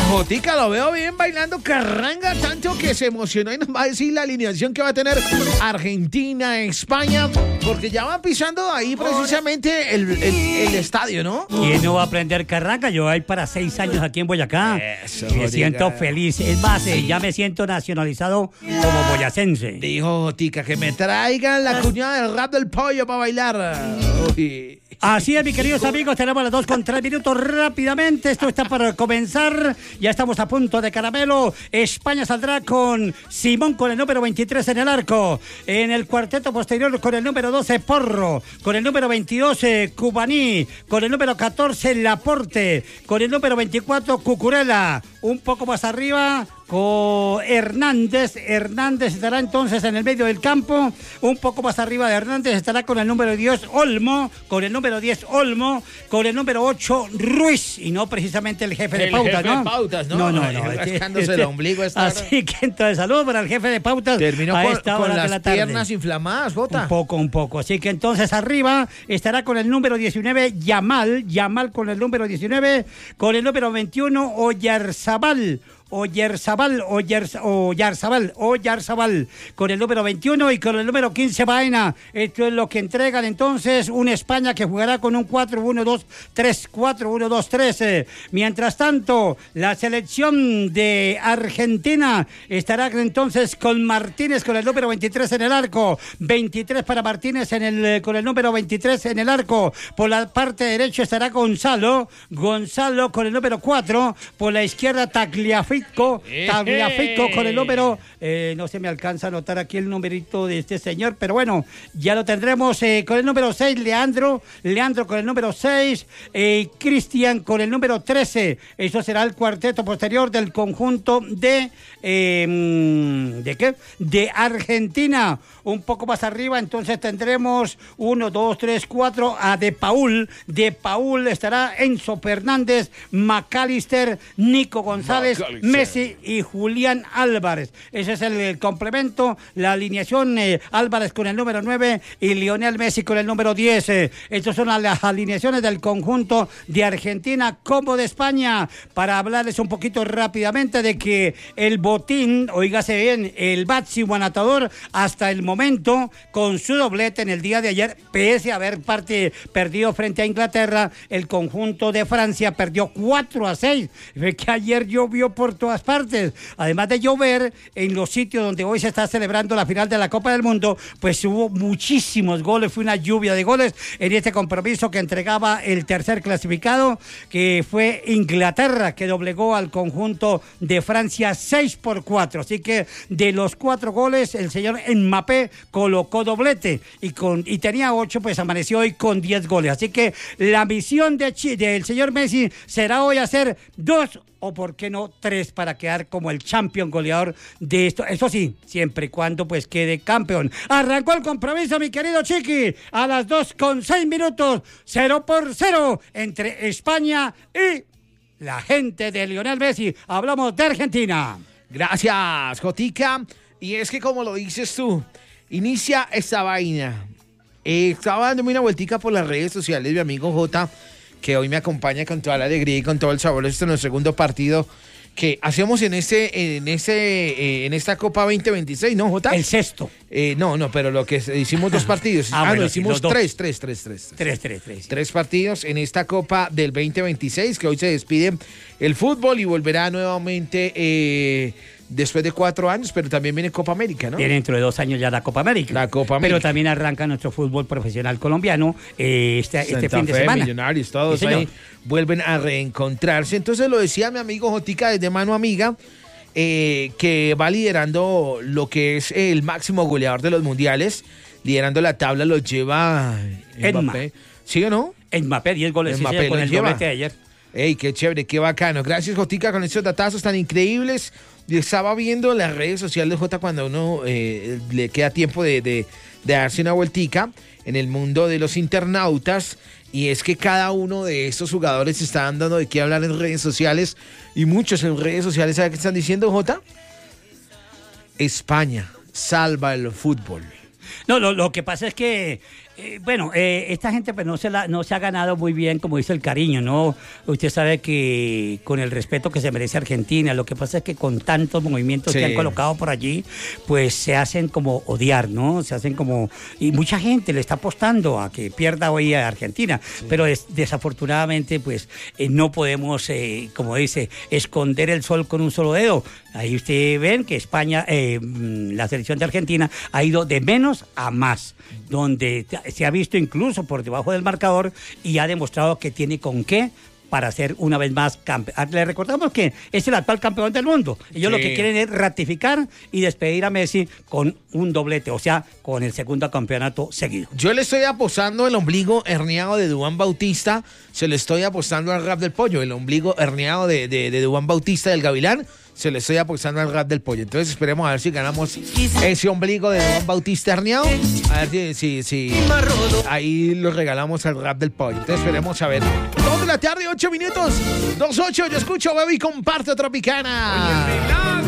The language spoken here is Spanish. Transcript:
Jotica, lo veo bien bailando carranga, tanto que se emocionó y nos va a decir la alineación que va a tener Argentina, España, porque ya van pisando ahí precisamente el estadio, ¿no? ¿Quién no va a aprender carranga? Yo voy para 6 años aquí en Boyacá. Eso, Me Jotica. siento feliz. Es más, ya me siento nacionalizado como boyacense. Dijo Jotica que me traigan la cuñada del rap del pollo para bailar. Uy. Así es, mis queridos amigos, tenemos las 2:3 minutos rápidamente. Esto está para comenzar. Ya estamos a punto de caramelo. España saldrá con Simón con el número 23 en el arco. En el cuarteto posterior con el número 12 Porro. Con el número 22 Cubaní. Con el número 14 Laporte. Con el número 24 Cucurella. Un poco más arriba con Hernández. Hernández estará entonces en el medio del campo. Un poco más arriba de Hernández estará con el número 10 Olmo. Con el número 10 Olmo. Con el número 8 Ruiz. Y no precisamente el jefe de pautas, jefe ¿no? de pautas, ¿no? No. Rascándose el ombligo esta hora. Así que entonces saludos para el jefe de pautas. Terminó a con esta hora de las la tarde. piernas inflamadas, Jota. Un poco. Así que entonces arriba estará con el número 19 Yamal con el número 19, con el número 21 Oyarzabal, con el número 21 y con el número 15 Baena. Esto es lo que entregan entonces una España que jugará con un 4-1-2-3. Mientras tanto, la selección de Argentina estará entonces con Martínez con el número 23 en el arco, 23 para Martínez con el número 23 en el arco. Por la parte derecha estará Gonzalo con el número 4, por la izquierda Tagliafico con el número, no se me alcanza a anotar aquí el numerito de este señor, pero bueno, ya lo tendremos con el número 6, Leandro con el número 6, Cristian con el número 13. Eso será el cuarteto posterior del conjunto de Argentina. Un poco más arriba, entonces tendremos 1, 2, 3, 4 a De Paul. De Paul estará Enzo Fernández, McAllister, Nico González, Messi y Julián Álvarez. Ese es el complemento, la alineación, Álvarez con el número 9 y Lionel Messi con el número 10. Estas son las alineaciones del conjunto de Argentina como de España. Para hablarles un poquito rápidamente de que el botín, oígase bien, el máximo anotador hasta el momento con su doblete en el día de ayer, pese a haber perdido frente a Inglaterra, el conjunto de Francia perdió 4-6. Ve que ayer llovió por todas partes. Además de llover, en los sitios donde hoy se está celebrando la final de la Copa del Mundo, pues hubo muchísimos goles, fue una lluvia de goles en este compromiso que entregaba el tercer clasificado, que fue Inglaterra, que doblegó al conjunto de Francia 6-4. Así que de los 4 goles, el señor Mbappé colocó doblete y tenía 8, pues amaneció hoy con 10 goles. Así que la misión del señor Messi será hoy hacer 2 o por qué no 3 para quedar como el campeón goleador de esto. Eso sí, siempre y cuando pues quede campeón. Arrancó el compromiso, mi querido Chiqui, a las 2:06 minutos, 0-0 entre España y la gente de Lionel Messi. Hablamos de Argentina. Gracias, Jotica. Y es que como lo dices tú, inicia esta vaina. Estaba dándome una vueltica por las redes sociales, mi amigo Jota, que hoy me acompaña con toda la alegría y con todo el sabor. Este es nuestro segundo partido que hacemos en esta Copa 2026, ¿no, Jota? El sexto. No, pero lo que hicimos 2 partidos. Bueno, hicimos sí, 3. 3 partidos en esta Copa del 2026, que hoy se despide el fútbol y volverá nuevamente después de 4 años, pero también viene Copa América, ¿no? Viene dentro de 2 años ya la Copa América. La Copa América. Pero también arranca nuestro fútbol profesional colombiano este fin de Fe, semana. Millonarios, todos Sí, ahí vuelven a reencontrarse. Entonces lo decía mi amigo Jotica desde mano amiga, que va liderando lo que es el máximo goleador de los mundiales, liderando la tabla, lo lleva Mbappé. ¿Sí o no? Mbappé, 10 goles Mbappé con lo el lleva. doblete de ayer. ¡Ey, qué chévere, qué bacano! Gracias, Jotica, con estos datazos tan increíbles. Yo estaba viendo las redes sociales de Jota cuando uno le queda tiempo de darse una vueltica en el mundo de los internautas, y es que cada uno de estos jugadores está dando de qué hablar en redes sociales, y muchos en redes sociales, ¿sabe qué están diciendo, Jota? España salva el fútbol. No, lo que pasa es que Esta gente pues no se ha ganado muy bien, como dice, el cariño, ¿no? Usted sabe que con el respeto que se merece Argentina, lo que pasa es que con tantos movimientos que han colocado por allí, pues se hacen como odiar, ¿no? Se hacen como... Y mucha gente le está apostando a que pierda hoy a Argentina, pero desafortunadamente pues no podemos, como dice, esconder el sol con un solo dedo. Ahí ustedes ven que España, la selección de Argentina ha ido de menos a más, donde se ha visto incluso por debajo del marcador y ha demostrado que tiene con qué para ser una vez más campeón. Le recordamos que es el actual campeón del mundo. Ellos lo que quieren es ratificar y despedir a Messi con un doblete, o sea, con el segundo campeonato seguido. Yo le estoy apostando el ombligo herniado de Duván Bautista, se le estoy apostando al rap del pollo, el ombligo herniado de Duván Bautista del Gavilán, se le estoy apostando al rap del pollo. Entonces esperemos a ver si ganamos ese ombligo de Duván Bautista herniado. A ver si ahí lo regalamos al rap del pollo. Entonces esperemos a ver. 2 de la tarde, 8 minutos. 2:08, yo escucho Baby Comparto Tropicana.